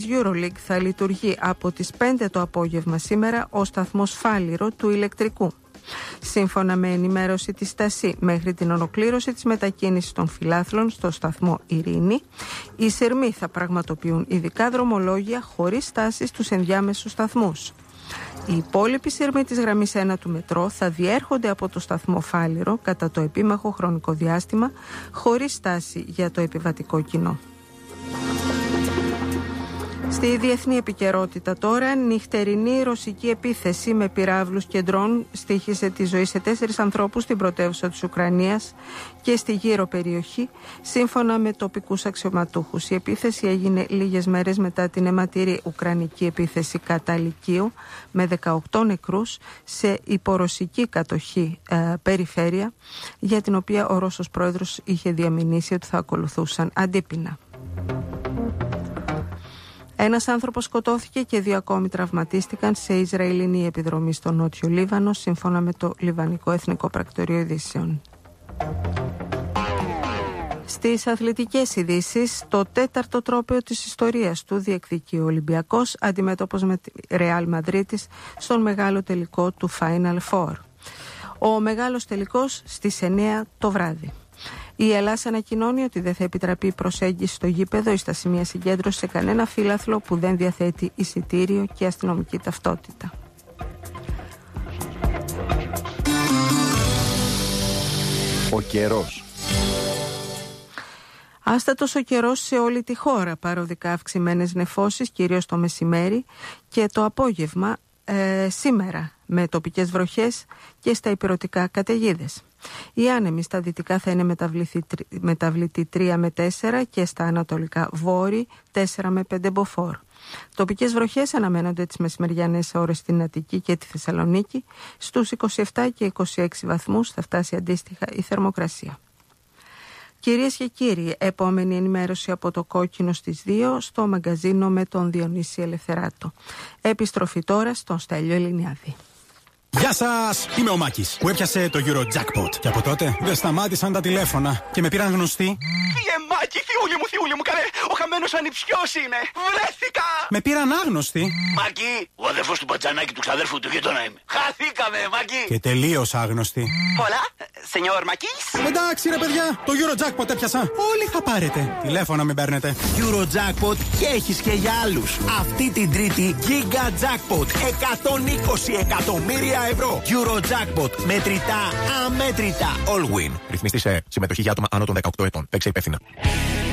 EuroLeague θα λειτουργεί από τις 5 το απόγευμα σήμερα ο σταθμός Φάληρο του ηλεκτρικού. Σύμφωνα με ενημέρωση της ΤΑΣΥ, μέχρι την ολοκλήρωση της μετακίνησης των φιλάθλων στο σταθμό Ειρήνη, οι σειρμοί θα πραγματοποιούν ειδικά δρομολόγια χωρίς στάσεις στους ενδιάμεσους σταθμούς. Οι υπόλοιποι σειρμοί της γραμμής 1 του μετρό θα διέρχονται από το σταθμό Φάληρο κατά το επίμαχο χρονικό διάστημα, χωρίς στάση για το επιβατικό κοινό. Στη διεθνή επικαιρότητα τώρα, νυχτερινή ρωσική επίθεση με πυράβλους και ντρόν στοίχισε τη ζωή σε 4 ανθρώπους στην πρωτεύουσα της Ουκρανίας και στη γύρω περιοχή, σύμφωνα με τοπικούς αξιωματούχους. Η επίθεση έγινε λίγες μέρες μετά την αιματηρή ουκρανική επίθεση κατά Λυκείου με 18 νεκρούς σε υπορωσική κατοχή περιφέρεια, για την οποία ο Ρώσος πρόεδρος είχε διαμηνήσει ότι θα ακολουθούσαν αντίπεινα. Ένας άνθρωπος σκοτώθηκε και 2 ακόμη τραυματίστηκαν σε Ισραηλινή επιδρομή στο Νότιο Λίβανο, σύμφωνα με το Λιβανικό Εθνικό Πρακτορείο Ειδήσεων. Στις αθλητικές ειδήσεις, το 4ο τρόπαιο της ιστορίας του διεκδικεί ο Ολυμπιακός, αντιμέτωπος με τη Ρεάλ Μαδρίτης στον μεγάλο τελικό του Final Four. Ο μεγάλος τελικός στις 9 το βράδυ. Η Ελλάς ανακοινώνει ότι δεν θα επιτραπεί η προσέγγιση στο γήπεδο ή στα σημεία συγκέντρωση σε κανένα φύλαθλο που δεν διαθέτει εισιτήριο και αστυνομική ταυτότητα. Ο καιρός. Άστατος ο καιρός σε όλη τη χώρα, παροδικά αυξημένες νεφώσεις, κυρίως το μεσημέρι και το απόγευμα σήμερα, με τοπικές βροχές και στα ηπειρωτικά καταιγίδες. Η άνεμη στα δυτικά θα είναι μεταβλητή 3 με 4 και στα ανατολικά βόρη 4 με 5 μποφόρ. Τοπικές βροχές αναμένονται τις μεσημεριανές ώρες στην Αττική και τη Θεσσαλονίκη. Στους 27 και 26 βαθμούς θα φτάσει αντίστοιχα η θερμοκρασία. Κυρίες και κύριοι, επόμενη ενημέρωση από το Κόκκινο στις 2 στο μαγκαζίνο με τον Διονύση Ελευθεράτο. Επιστροφή τώρα στον Στέλιο Ελληνιάδη. Γεια σας! Είμαι ο Μάκης που έπιασε το Eurojackpot. Και από τότε δεν σταμάτησαν τα τηλέφωνα και με πήραν γνωστοί. Φύγε Μάκη, θειούλη μου, καλέ! Ο χαμένος ανιψιός είμαι! Βρέθηκα! Με πήραν άγνωστοι. Μάκη, ο αδερφός του Πατζανάκη του ξαδέρφου του γείτονα είμαι. Χαθήκαμε, Μάκη! Και τελείως άγνωστοι. Hola, señor Μακής. Εντάξει ρε παιδιά, το Eurojackpot έπιασα. Όλοι θα πάρετε. Τηλέφωνα μην παίρνετε. Eurojackpot και έχεις και για άλλους. Αυτή την Τρίτη Giga Jackpot 120 εκατομμύρια ευρώ. Eurojackpot. Μετρητά, αμέτρητα. All win. Ρυθμιστή σε συμμετοχή για άτομα άνω των 18 ετών. Παίξε υπεύθυνα.